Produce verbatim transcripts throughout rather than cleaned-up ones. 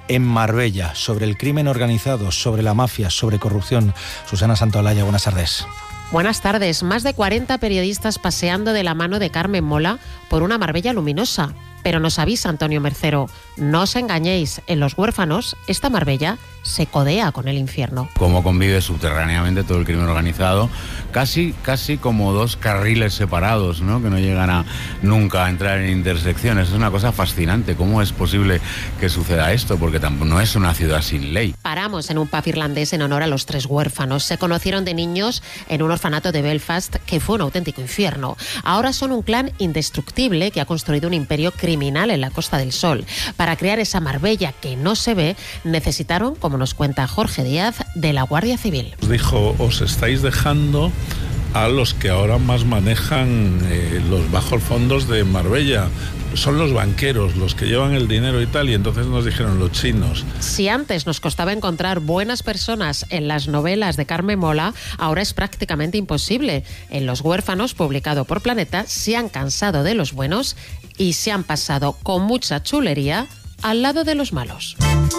en Marbella, sobre el crimen organizado, sobre la mafia, sobre corrupción. Susana Santaolalla, buenas tardes. Buenas tardes. Más de cuarenta periodistas paseando de la mano de Carmen Mola por una Marbella luminosa. Pero nos avisa Antonio Mercero, no os engañéis, en Los Huérfanos, esta Marbella se codea con el infierno. Cómo convive subterráneamente todo el crimen organizado, casi, casi como dos carriles separados, ¿no? Que no llegan a nunca a entrar en intersecciones. Es una cosa fascinante. ¿Cómo es posible que suceda esto? Porque tampoco no es una ciudad sin ley. Paramos en un pub irlandés en honor a los tres huérfanos. Se conocieron de niños en un orfanato de Belfast que fue un auténtico infierno. Ahora son un clan indestructible que ha construido un imperio criminal en la Costa del Sol. Para crear esa Marbella que no se ve, necesitaron, como nos cuenta Jorge Díaz, de la Guardia Civil. Dijo, os estáis dejando a los que ahora más manejan eh, los bajos fondos de Marbella. Son los banqueros los que llevan el dinero y tal, y entonces nos dijeron los chinos. Si antes nos costaba encontrar buenas personas en las novelas de Carmen Mola, ahora es prácticamente imposible. En Los Huérfanos, publicado por Planeta, se han cansado de los buenos y se han pasado con mucha chulería al lado de los malos.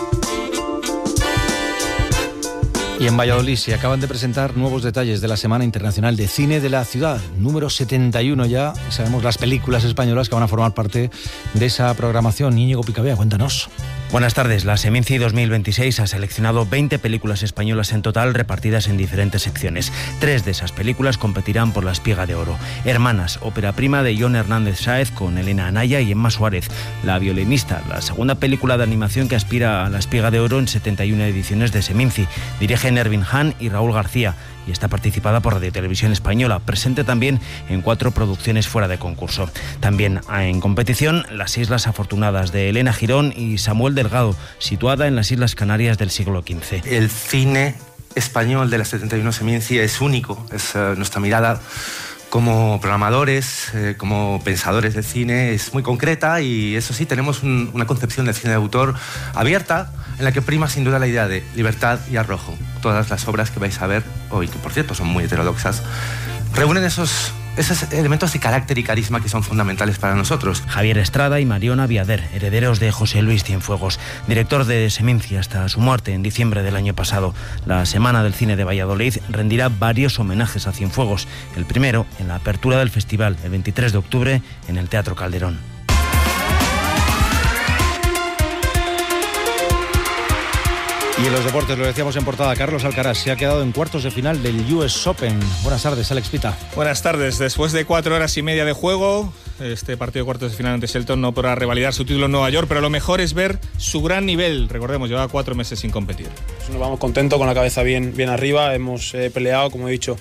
Y en Valladolid se acaban de presentar nuevos detalles de la Semana Internacional de Cine de la Ciudad, número setenta y uno ya, y sabemos las películas españolas que van a formar parte de esa programación. Íñigo Picabea, cuéntanos. Buenas tardes. La Seminci dos mil veintiséis ha seleccionado veinte películas españolas en total repartidas en diferentes secciones. Tres de esas películas competirán por la Espiga de Oro. Hermanas, ópera prima de Jon Hernández Sáez con Elena Anaya y Emma Suárez. La violinista, la segunda película de animación que aspira a la Espiga de Oro en setenta y una ediciones de Seminci. Dirigen Ervin Hahn y Raúl García y está participada por Radio Televisión Española, presente también en cuatro producciones fuera de concurso. También en competición Las Islas Afortunadas de Elena Girón y Samuel Delgado, situada en las Islas Canarias del siglo quince. El cine español de la setenta y uno Seminci es único, es uh, nuestra mirada como programadores, eh, como pensadores de cine, es muy concreta y eso sí, tenemos un, una concepción del cine de autor abierta, en la que prima sin duda la idea de libertad y arrojo. Todas las obras que vais a ver hoy, que por cierto son muy heterodoxas, reúnen esos, esos elementos de carácter y carisma que son fundamentales para nosotros. Javier Estrada y Mariona Viader, herederos de José Luis Cienfuegos, director de Seminci hasta su muerte en diciembre del año pasado. La Semana del Cine de Valladolid rendirá varios homenajes a Cienfuegos. El primero en la apertura del festival, el veintitrés de octubre, en el Teatro Calderón. Y en los deportes, lo decíamos en portada, Carlos Alcaraz se ha quedado en cuartos de final del U S Open. Buenas tardes, Alex Pita. Buenas tardes. Después de cuatro horas y media de juego, este partido de cuartos de final ante Shelton no podrá revalidar su título en Nueva York, pero lo mejor es ver su gran nivel. Recordemos, llevaba cuatro meses sin competir. Nos vamos contentos, con la cabeza bien, bien arriba. Hemos eh, peleado, como he dicho,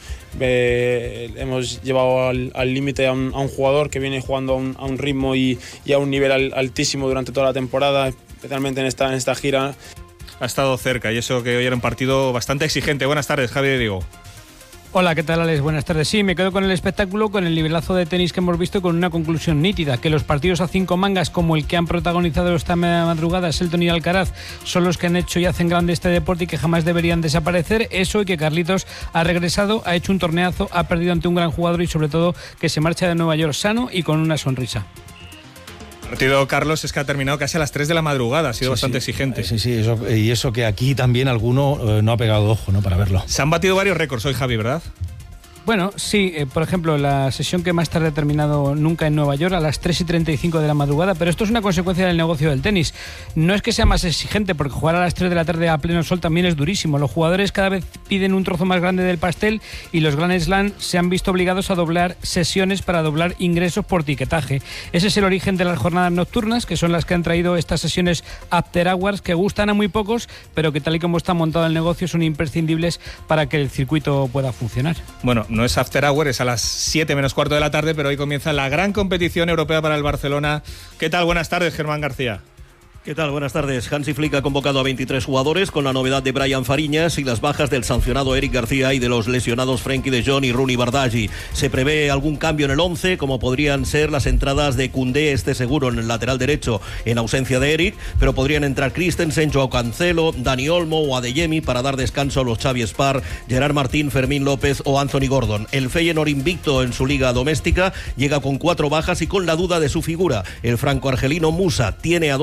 eh, hemos llevado al límite a, un, a un jugador que viene jugando a un, a un ritmo y, y a un nivel al, altísimo durante toda la temporada, especialmente en esta, en esta gira. Ha estado cerca y eso que hoy era un partido bastante exigente. Buenas tardes, Javi de Diego. Hola, ¿qué tal, Alex? Buenas tardes. Sí, me quedo con el espectáculo, con el nivelazo de tenis que hemos visto, con una conclusión nítida, que los partidos a cinco mangas como el que han protagonizado esta madrugada Shelton y Alcaraz son los que han hecho y hacen grande este deporte y que jamás deberían desaparecer. Eso, y que Carlitos ha regresado, ha hecho un torneazo, ha perdido ante un gran jugador y sobre todo que se marcha de Nueva York sano y con una sonrisa. El partido, Carlos, es que ha terminado casi a las tres de la madrugada, ha sido sí, bastante sí. exigente. Sí, sí, eso, y eso que aquí también alguno eh, no ha pegado ojo, ¿no?, para verlo. Se han batido varios récords hoy, Javi, ¿verdad? Bueno, sí, eh, por ejemplo, la sesión que más tarde ha terminado nunca en Nueva York a las tres y treinta y cinco de la madrugada, pero esto es una consecuencia del negocio del tenis. No es que sea más exigente, porque jugar a las tres de la tarde a pleno sol también es durísimo. Los jugadores cada vez piden un trozo más grande del pastel y los Grand Slam se han visto obligados a doblar sesiones para doblar ingresos por tiquetaje. Ese es el origen de las jornadas nocturnas, que son las que han traído estas sesiones after hours, que gustan a muy pocos, pero que tal y como está montado el negocio son imprescindibles para que el circuito pueda funcionar. Bueno, no es after hour, es a las siete menos cuarto de la tarde, pero hoy comienza la gran competición europea para el Barcelona. ¿Qué tal? Buenas tardes, Germán García. ¿Qué tal? Buenas tardes. Hansi Flick ha convocado a veintitrés jugadores con la novedad de Brian Fariñas y las bajas del sancionado Eric García y de los lesionados Frenkie de Jong y Rooney Bardghji. Se prevé algún cambio en el once, como podrían ser las entradas de Koundé, este seguro en el lateral derecho en ausencia de Eric, pero podrían entrar Christensen, Joao Cancelo, Dani Olmo o Adeyemi para dar descanso a los Xavi Spar, Gerard Martín, Fermín López o Anthony Gordon. El Feyenoord, invicto en su liga doméstica, llega con cuatro bajas y con la duda de su figura. El franco-argelino Musa tiene a dos españoles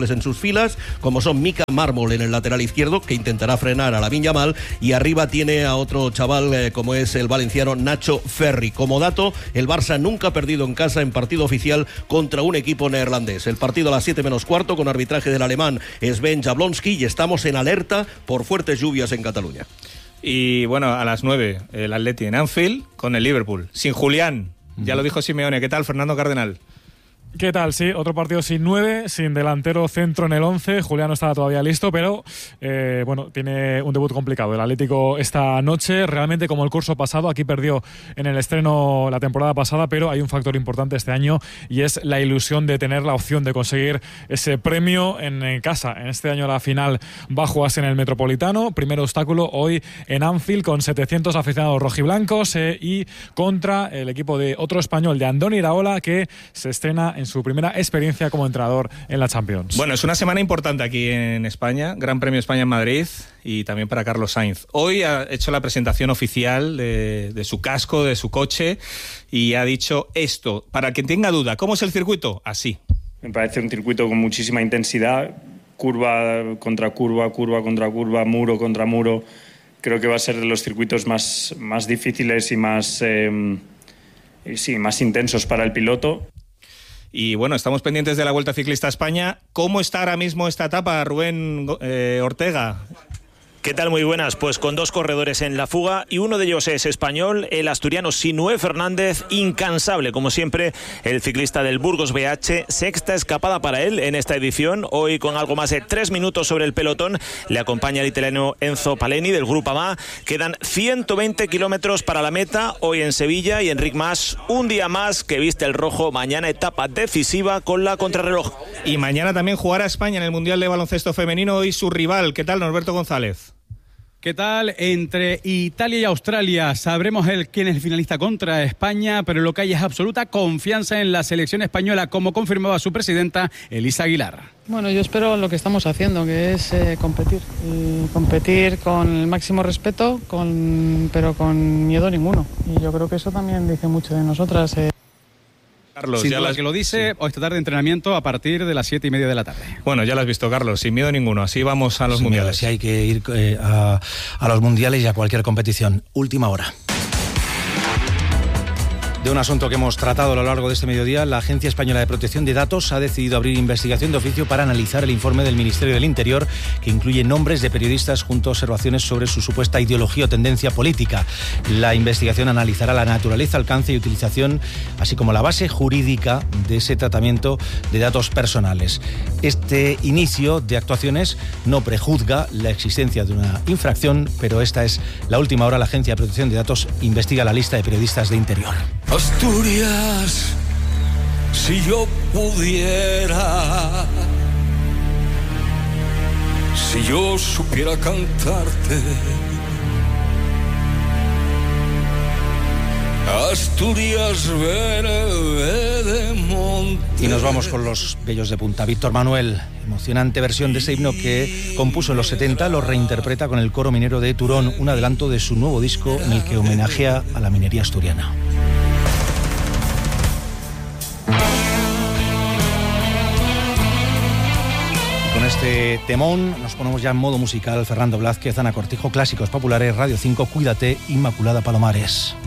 españoles en sus filas, como son Mika Mármol en el lateral izquierdo, que intentará frenar a Lamine Yamal, y arriba tiene a otro chaval eh, como es el valenciano Nacho Ferri. Como dato, el Barça nunca ha perdido en casa en partido oficial contra un equipo neerlandés. El partido a las siete menos cuarto con arbitraje del alemán Sven Jablonski, y estamos en alerta por fuertes lluvias en Cataluña. Y bueno, a las nueve, el Atleti en Anfield con el Liverpool. Sin Julián, ya lo dijo Simeone. ¿Qué tal, Fernando Cardenal? ¿Qué tal? Sí, otro partido sin nueve, sin delantero centro en el once. Julián no estaba todavía listo, pero eh, bueno, tiene un debut complicado. El Atlético esta noche, realmente como el curso pasado, aquí perdió en el estreno la temporada pasada, pero hay un factor importante este año y es la ilusión de tener la opción de conseguir ese premio en, en casa. En este año la final va a jugarse en el Metropolitano. Primer obstáculo hoy en Anfield con setecientos aficionados rojiblancos eh, y contra el equipo de otro español, de Andoni Iraola, que se estrena en su primera experiencia como entrenador en la Champions. Bueno, es una semana importante aquí en España, Gran Premio España en Madrid y también para Carlos Sainz. Hoy ha hecho la presentación oficial de, de su casco, de su coche, y ha dicho esto. Para quien tenga duda, ¿cómo es el circuito? Así. Me parece un circuito con muchísima intensidad, curva contra curva, curva contra curva, muro contra muro. Creo que va a ser de los circuitos más, más difíciles y más, eh, sí, más intensos para el piloto. Y bueno, estamos pendientes de la Vuelta Ciclista a España. ¿Cómo está ahora mismo esta etapa, Rubén eh, Ortega? ¿Qué tal? Muy buenas. Pues con dos corredores en la fuga y uno de ellos es español, el asturiano Sinué Fernández, incansable como siempre, el ciclista del Burgos B H, sexta escapada para él en esta edición. Hoy con algo más de tres minutos sobre el pelotón le acompaña el italiano Enzo Paleni del Grupo A. Quedan ciento veinte kilómetros para la meta hoy en Sevilla y Enric Mas, un día más que viste el rojo, mañana etapa decisiva con la contrarreloj. Y mañana también jugará España en el Mundial de Baloncesto Femenino y su rival. ¿Qué tal, Norberto González? ¿Qué tal? Entre Italia y Australia sabremos el, quién es el finalista contra España, pero lo que hay es absoluta confianza en la selección española, como confirmaba su presidenta, Elisa Aguilar. Bueno, yo espero lo que estamos haciendo, que es eh, competir. Y competir con el máximo respeto, con, pero con miedo ninguno. Y yo creo que eso también dice mucho de nosotras. Eh. Carlos, sin ya duda las... que lo dice, sí. Hoy esta tarde entrenamiento a partir de las siete y media de la tarde. Bueno, ya lo has visto, Carlos, sin miedo ninguno. Así vamos a los sin mundiales. Miedo, sí, hay que ir eh, a, a los mundiales y a cualquier competición. Última hora. De un asunto que hemos tratado a lo largo de este mediodía, la Agencia Española de Protección de Datos ha decidido abrir investigación de oficio para analizar el informe del Ministerio del Interior, que incluye nombres de periodistas junto a observaciones sobre su supuesta ideología o tendencia política. La investigación analizará la naturaleza, alcance y utilización, así como la base jurídica de ese tratamiento de datos personales. Este inicio de actuaciones no prejuzga la existencia de una infracción, pero esta es la última hora. La Agencia de Protección de Datos investiga la lista de periodistas de Interior. Asturias, si yo pudiera, si yo supiera cantarte. Asturias verde de monte. Y nos vamos con los bellos de punta. Víctor Manuel, emocionante versión de ese himno que compuso en los setenta, lo reinterpreta con el Coro Minero de Turón, un adelanto de su nuevo disco en el que homenajea a la minería asturiana. Con este temón nos ponemos ya en modo musical. Fernando Blázquez, Ana Cortijo, Clásicos Populares, Radio cinco, Cuídate, Inmaculada Palomares.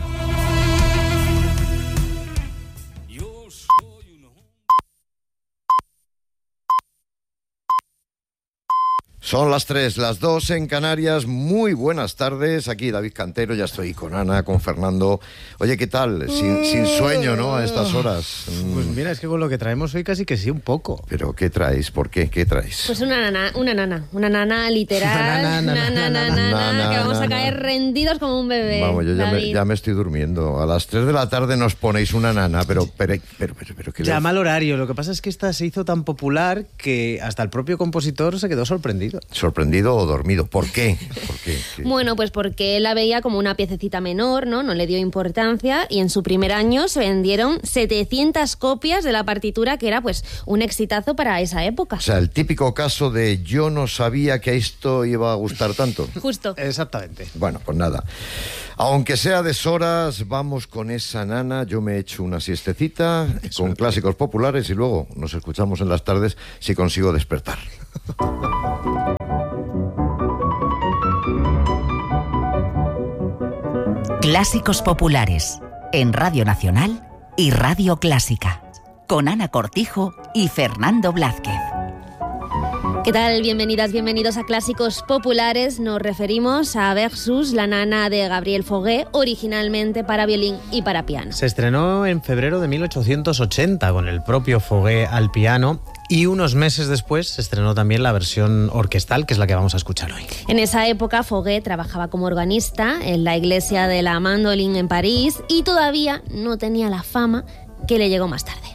Son las tres, las dos en Canarias. Muy buenas tardes. Aquí David Cantero, ya estoy con Ana, con Fernando. Oye, ¿qué tal? Sin, sin sueño, ¿no? A estas horas. Pues mira, es que con lo que traemos hoy casi que sí, un poco. ¿Pero qué traéis? ¿Por qué? ¿Qué traéis? Pues una nana, una nana. Una nana literal. Una nana, nana, nana, nana, que vamos a caer rendidos como un bebé. Vamos, yo ya me, ya me estoy durmiendo. A las tres de la tarde nos ponéis una nana, pero... pero, pero, pero, pero ¿qué ya, mal horario. Lo que pasa es que esta se hizo tan popular que hasta el propio compositor se quedó sorprendido. Sorprendido o dormido. ¿Por qué? ¿Por qué? ¿Qué? Bueno, pues porque él la veía como una piececita menor, ¿no? No le dio importancia y en su primer año se vendieron setecientas copias de la partitura, que era pues un exitazo para esa época. O sea, el típico caso de yo no sabía que esto iba a gustar tanto. Justo. Exactamente. Bueno, pues nada. Aunque sea deshoras, vamos con esa nana. Yo me he hecho una siestecita con clásicos populares y luego nos escuchamos en las tardes si consigo despertar. Clásicos populares en Radio Nacional y Radio Clásica, con Ana Cortijo y Fernando Blázquez. ¿Qué tal? Bienvenidas, bienvenidos a Clásicos Populares. Nos referimos a Versus, la nana de Gabriel Fauré, originalmente para violín y para piano. Se estrenó en febrero de mil ochocientos ochenta con el propio Fauré al piano y unos meses después se estrenó también la versión orquestal, que es la que vamos a escuchar hoy. En esa época Fauré trabajaba como organista en la iglesia de la Mandolin en París y todavía no tenía la fama que le llegó más tarde.